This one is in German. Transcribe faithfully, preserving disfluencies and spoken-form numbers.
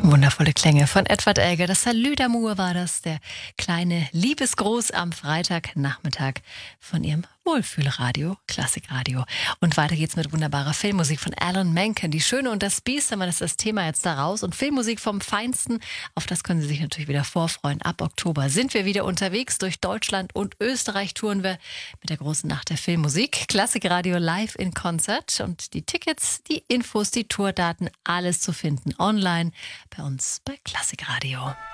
Wundervolle Klänge von Edward Elgar. Das Salü d'Amour war das, der kleine Liebesgruß am Freitagnachmittag von ihrem Wohlfühlradio, Klassikradio. Und weiter geht's mit wunderbarer Filmmusik von Alan Menken. Die Schöne und das Biest, das ist das Thema jetzt da raus. Und Filmmusik vom Feinsten, auf das können Sie sich natürlich wieder vorfreuen. Ab Oktober sind wir wieder unterwegs. Durch Deutschland und Österreich touren wir mit der großen Nacht der Filmmusik. Klassikradio live in Konzert. Und die Tickets, die Infos, die Tourdaten, alles zu finden online bei uns bei Klassikradio.